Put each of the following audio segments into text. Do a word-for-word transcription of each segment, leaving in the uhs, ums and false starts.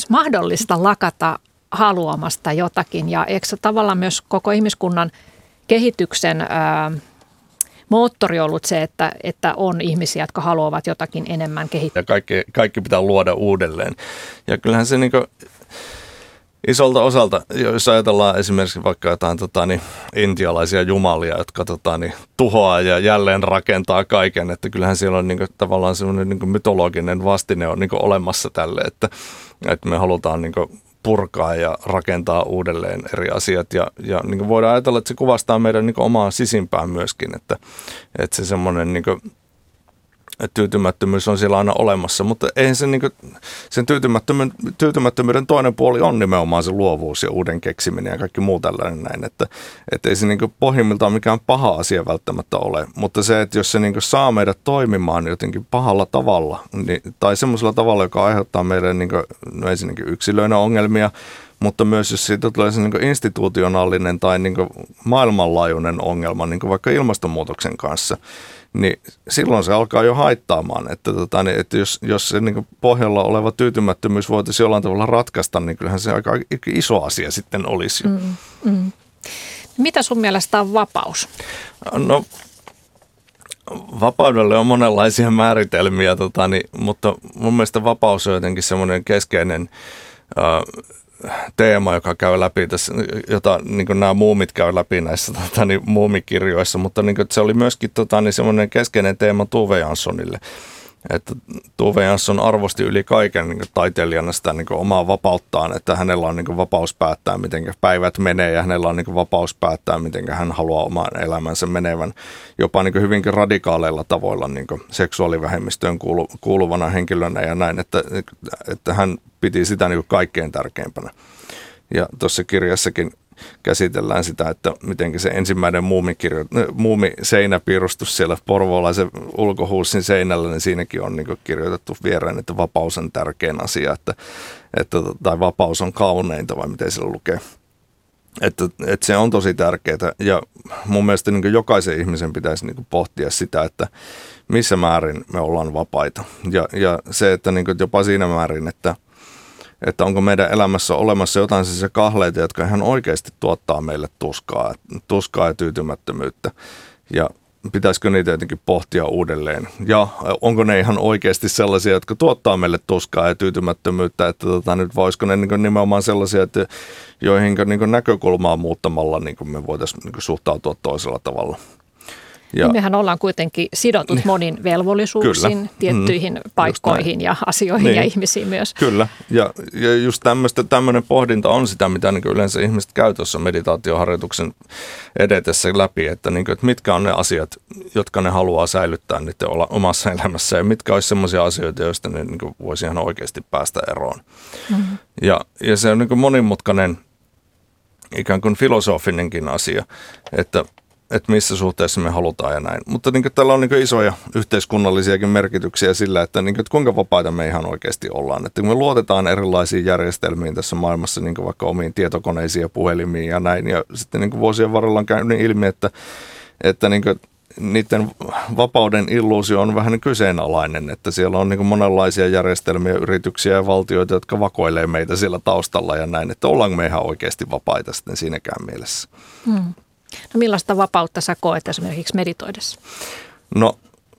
olisi mahdollista lakata haluamasta jotakin. Ja eikö se tavallaan myös koko ihmiskunnan kehityksen ää, moottori ollut se, että, että on ihmisiä, jotka haluavat jotakin enemmän kehittää. Ja kaikki, kaikki pitää luoda uudelleen. Ja kyllähän se niin kuin isolta osalta, jos ajatellaan esimerkiksi vaikka jotain tota, niin, intialaisia jumalia, jotka tota, niin, tuhoaa ja jälleen rakentaa kaiken, että kyllähän siellä on niin kuin, tavallaan semmoinen niin kuin mytologinen vastine on niin kuin olemassa tälle, että, että me halutaan niin kuin purkaa ja rakentaa uudelleen eri asiat ja, ja niin kuin voidaan ajatella, että se kuvastaa meidän niin kuin omaa sisimpään myöskin, että, että se semmoinen niin kuin tyytymättömyys on siellä aina olemassa, mutta eihän se niin kuin, sen tyytymättömyyden, tyytymättömyyden toinen puoli on nimenomaan se luovuus ja uuden keksiminen ja kaikki muu tällainen näin, että, että ei se niin kuin pohjimmiltaan mikään paha asia välttämättä ole, mutta se, että jos se niin kuin saa meidät toimimaan jotenkin pahalla tavalla niin, tai semmoisella tavalla, joka aiheuttaa meidän niin kuin, no ensinnäkin yksilöinä ongelmia, mutta myös jos siitä tulee se niin kuin institutionaalinen tai niin kuin maailmanlaajuinen ongelma, niin kuin vaikka ilmastonmuutoksen kanssa, niin silloin se alkaa jo haittaamaan, että, tota, niin, että jos, jos se niin pohjalla oleva tyytymättömyys voitaisiin jollain tavalla ratkaista, niin kyllähän se aika iso asia sitten olisi. Mm, mm. Mitä sun mielestä on vapaus? No vapaudelle on monenlaisia määritelmiä, tota, niin, mutta mun mielestä vapaus on jotenkin semmoinen keskeinen äh, teema, joka käy läpi tässä, jota niin nämä muumit käy läpi näissä tota, niin, muumikirjoissa, mutta niin kuin, se oli myöskin tota, niin semmoinen keskeinen teema Tove Janssonille. Että Tove Jansson arvosti yli kaiken niin kuin taiteilijana sitä niin kuin omaa vapauttaan, että hänellä on niin kuin vapaus päättää, miten päivät menee ja hänellä on niin kuin vapaus päättää, miten hän haluaa oman elämänsä menevän jopa niin kuin hyvinkin radikaaleilla tavoilla niin kuin seksuaalivähemmistöön kuulu, kuuluvana henkilönä ja näin, että, että hän piti sitä niin kuin kaikkein tärkeimpänä. Ja tuossa kirjassakin käsitellään sitä, että miten se ensimmäinen muumikirjo, muumiseinäpiirustus siellä porvoolaisen ulkohuussin seinällä, niin siinäkin on niin kuin kirjoitettu viereen, että vapaus on tärkein asia, että, että, tai vapaus on kauneinta, vai miten siellä lukee. Että, että se on tosi tärkeää ja mun mielestä niin kuin jokaisen ihmisen pitäisi niin kuin pohtia sitä, että missä määrin me ollaan vapaita. Ja, ja se, että niin kuin jopa siinä määrin, että että onko meidän elämässä olemassa jotain sellaisia kahleita, jotka ihan oikeasti tuottaa meille tuskaa, tuskaa ja tyytymättömyyttä. Ja pitäisikö niitä jotenkin pohtia uudelleen? Ja onko ne ihan oikeasti sellaisia, jotka tuottaa meille tuskaa ja tyytymättömyyttä, että tota, nyt voisiko ne niin nimenomaan sellaisia, että joihin niin näkökulmaa muuttamalla niin me voitaisiin niin suhtautua toisella tavalla. Ja mehän ollaan kuitenkin sidotut niin, monin velvollisuuksiin, kyllä, tiettyihin mm, paikkoihin ja asioihin niin, ja ihmisiin myös. Kyllä, ja, ja just tämmöinen pohdinta on sitä, mitä niin yleensä ihmiset käy tuossa meditaatioharjoituksen edetessä läpi, että, niin kuin, että mitkä on ne asiat, jotka ne haluaa säilyttää niiden omassa elämässä ja mitkä olisi sellaisia asioita, joista ne niin kuin voisi ihan oikeasti päästä eroon. Mm-hmm. Ja, ja se on niin kuin monimutkainen, ikään kuin filosofinenkin asia, että että missä suhteessa me halutaan ja näin. Mutta niin kuin, tällä on niin kuin isoja yhteiskunnallisiakin merkityksiä sillä, että, niin kuin, että kuinka vapaita me ihan oikeasti ollaan. Että kun me luotetaan erilaisiin järjestelmiin tässä maailmassa, niin kuin vaikka omiin tietokoneisiin ja puhelimiin ja näin. Ja sitten niin kuin vuosien varrella on käynyt ilmi, että, että niin kuin, niiden vapauden illuusio on vähän kyseenalainen. Että siellä on niin kuin monenlaisia järjestelmiä, yrityksiä ja valtioita, jotka vakoilee meitä siellä taustalla ja näin. Että ollaanko me ihan oikeasti vapaita sitten siinäkään mielessä. Hmm. No millaista vapautta sä koet esimerkiksi meditoidessa? No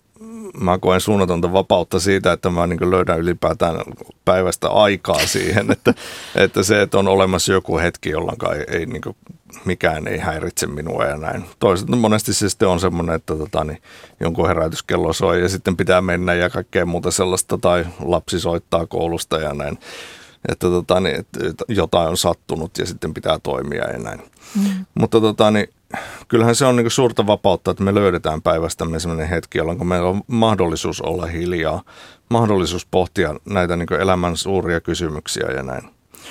mä koen suunnatonta vapautta siitä, että mä niin kuin löydän ylipäätään päivästä aikaa siihen, että, että se, että on olemassa joku hetki, jolloin ei, ei niin kuin mikään ei häiritse minua ja näin. Toisaalta monesti se sitten on semmoinen, että tota, niin jonkun herätyskello soi ja sitten pitää mennä ja kaikkea muuta sellaista tai lapsi soittaa koulusta ja näin. Että, tota, niin, että jotain on sattunut ja sitten pitää toimia ja näin. Mm. Mutta tota, niin, kyllähän se on niin kuin suurta vapautta, että me löydetään päivästämme sellainen hetki, jolloin meillä on mahdollisuus olla hiljaa, mahdollisuus pohtia näitä niin kuin elämän suuria kysymyksiä ja näin.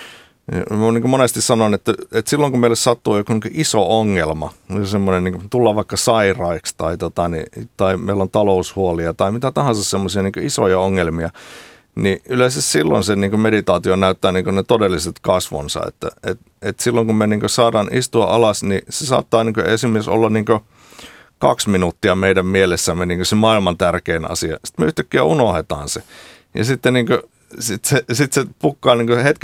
Ja mä niin monesti sanon, että, että silloin kun meille sattuu joku niin iso ongelma, semmoinen, niin kuin tullaan vaikka sairaiksi tai, tota, niin, tai meillä on taloushuolia tai mitä tahansa semmoisia niin isoja ongelmia, niin yleensä silloin se niin kuin meditaatio näyttää niin kuin ne todelliset kasvonsa, että et, et silloin kun me niin kuin saadaan istua alas, niin se saattaa niin kuin esimerkiksi olla niin kuin kaksi minuuttia meidän mielessämme niin kuin se maailman tärkein asia. Sitten me yhtäkkiä unohdetaan se ja sitten niin kuin, sit se, sit se pukkaa niin kuin hetken